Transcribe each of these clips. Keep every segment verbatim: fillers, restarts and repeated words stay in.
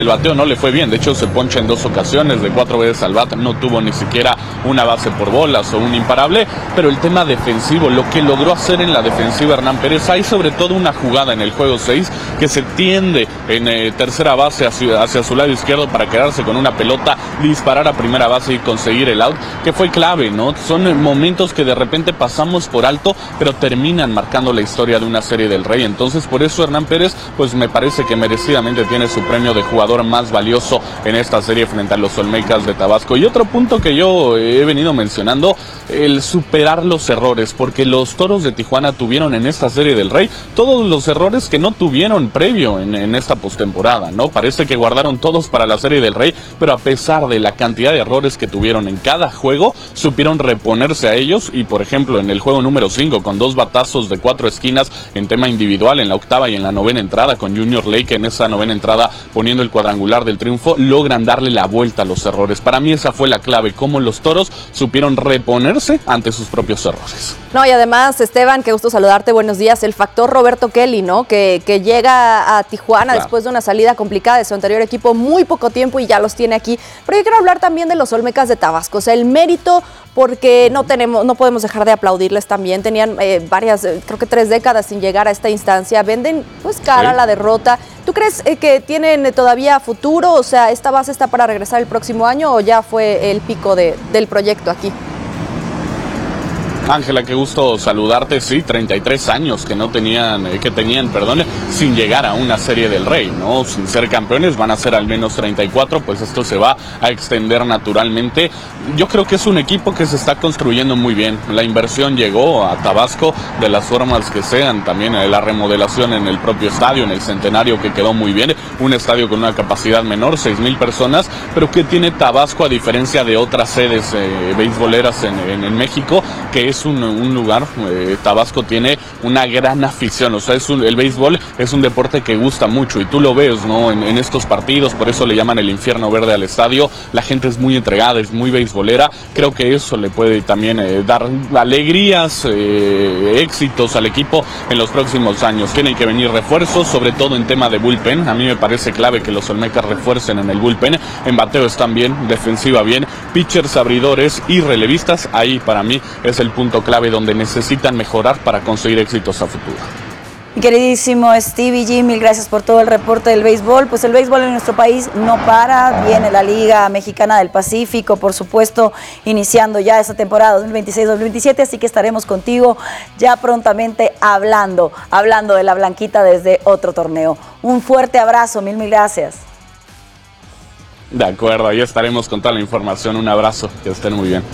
El bateo no le fue bien, de hecho se poncha en dos ocasiones, de cuatro veces al bat, no tuvo ni siquiera una base por bolas o un imparable, pero el tema defensivo, lo que logró hacer en la defensiva Hernán Pérez, hay sobre todo una jugada en el juego seis que se tiende en eh, tercera base hacia, hacia su lado izquierdo para quedarse con una pelota, disparar a primera base y conseguir el out, que fue clave, ¿no? Son momentos que de repente pasamos por alto, pero terminan marcando la historia de una serie del Rey, entonces por eso Hernán Pérez, pues me parece que merecidamente tiene su premio de jugador más valioso en esta serie frente a los Olmecas de Tabasco. Y otro punto que yo he venido mencionando, el superar los errores, porque los Toros de Tijuana tuvieron en esta serie del Rey todos los errores que no tuvieron previo en, en esta postemporada, ¿no? Parece que guardaron todos para la serie del Rey, pero a pesar de la cantidad de errores que tuvieron en cada juego, supieron reponerse a ellos y, por ejemplo, en el juego número cinco, con dos batazos de cuatro esquinas en tema individual, en la octava y en la novena entrada, con Junior Lake en esa novena entrada poniendo el cuadrangular del triunfo, logran darle la vuelta a los errores. Para mí esa fue la clave, cómo los Toros supieron reponerse ante sus propios errores. No, y además, Esteban, qué gusto saludarte, buenos días. El factor Roberto Kelly, ¿no? Que, que llega a Tijuana claro. después de una salida complicada de su anterior equipo, muy poco tiempo y ya los tiene aquí. Pero yo quiero hablar también de los Olmecas de Tabasco, o sea, el mérito, porque no tenemos, no podemos dejar de aplaudirles también. Tenían eh, varias, eh, creo que tres décadas sin llegar a esta instancia. Venden pues cara sí. la derrota. ¿Tú crees eh, que tienen todavía futuro? O sea, ¿esta base está para regresar el próximo año o ya fue el pico de, del proyecto aquí? Ángela, qué gusto saludarte. Sí, treinta y tres años que no tenían, eh, que tenían, perdón, sin llegar a una serie del Rey, ¿no? Sin ser campeones, van a ser al menos treinta y cuatro, pues esto se va a extender naturalmente. Yo creo que es un equipo que se está construyendo muy bien. La inversión llegó a Tabasco de las formas que sean, también la remodelación en el propio estadio, en el Centenario, que quedó muy bien, un estadio con una capacidad menor, seis mil personas, pero que tiene Tabasco a diferencia de otras sedes eh, beisboleras en, en, en México, que es un, un lugar, eh, Tabasco tiene una gran afición, o sea, es un, el béisbol es un deporte que gusta mucho y tú lo ves, ¿no? En, en estos partidos, por eso le llaman el infierno verde al estadio, la gente es muy entregada, es muy beisbolera, creo que eso le puede también eh, dar alegrías, eh, éxitos al equipo en los próximos años. Tienen que venir refuerzos, sobre todo en tema de bullpen, a mí me parece clave que los Olmecas refuercen en el bullpen, en bateo están bien, defensiva bien, pitchers, abridores y relevistas, ahí para mí es el punto clave donde necesitan mejorar para conseguir éxitos a futuro. Mi queridísimo Stevie G, mil gracias por todo el reporte del béisbol. Pues el béisbol en nuestro país no para, viene la Liga Mexicana del Pacífico, por supuesto, iniciando ya esta temporada dos mil veintiséis dos mil veintisiete, así que estaremos contigo ya prontamente hablando, hablando de la Blanquita desde otro torneo. Un fuerte abrazo, mil, mil gracias. De acuerdo, ahí estaremos con toda la información. Un abrazo, que estén muy bien.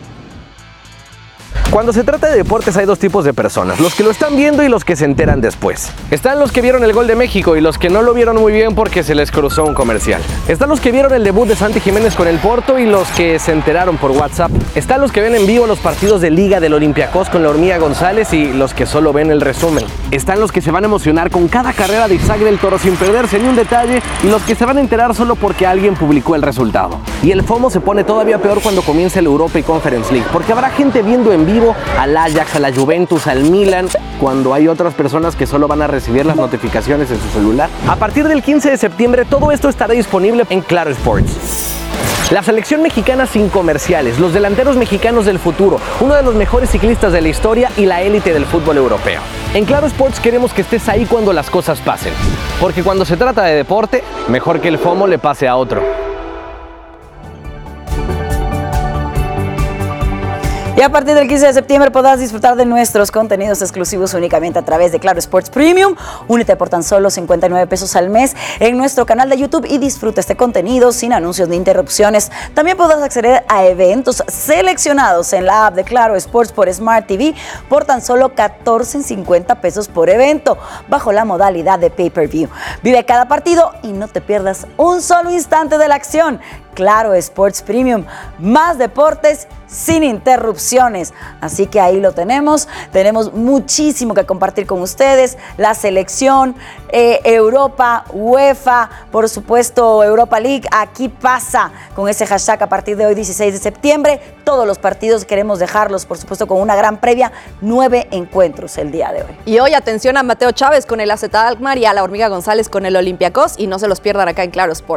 Cuando se trata de deportes hay dos tipos de personas, los que lo están viendo y los que se enteran después. Están los que vieron el gol de México y los que no lo vieron muy bien porque se les cruzó un comercial. Están los que vieron el debut de Santi Jiménez con el Porto y los que se enteraron por WhatsApp. Están los que ven en vivo los partidos de Liga del Olympiacos con la Hormiga González y los que solo ven el resumen. Están los que se van a emocionar con cada carrera de Isaac del Toro sin perderse ni un detalle y los que se van a enterar solo porque alguien publicó el resultado. Y el FOMO se pone todavía peor cuando comienza el Europa y Conference League, porque habrá gente viendo en vivo al Ajax, a la Juventus, al Milan, cuando hay otras personas que solo van a recibir las notificaciones en su celular. A partir del quince de septiembre todo esto estará disponible en Claro Sports. La selección mexicana sin comerciales, los delanteros mexicanos del futuro, uno de los mejores ciclistas de la historia y la élite del fútbol europeo. En Claro Sports queremos que estés ahí cuando las cosas pasen, porque cuando se trata de deporte, mejor que el FOMO le pase a otro. Y a partir del quince de septiembre podrás disfrutar de nuestros contenidos exclusivos únicamente a través de Claro Sports Premium. Únete por tan solo cincuenta y nueve pesos al mes en nuestro canal de YouTube y disfruta este contenido sin anuncios ni interrupciones. También podrás acceder a eventos seleccionados en la app de Claro Sports por Smart T V por tan solo catorce cincuenta pesos por evento, bajo la modalidad de pay-per-view. Vive cada partido y no te pierdas un solo instante de la acción. Claro Sports Premium, más deportes sin interrupciones. Así que ahí lo tenemos. Tenemos muchísimo que compartir con ustedes. La selección, eh, Europa, UEFA, por supuesto Europa League. Aquí pasa con ese hashtag a partir de hoy, dieciséis de septiembre. Todos los partidos queremos dejarlos, por supuesto, con una gran previa. Nueve encuentros el día de hoy. Y hoy atención a Mateo Chávez con el A Z Alkmaar y a la Hormiga González con el Olympiacos. Y no se los pierdan acá en Claro Sports.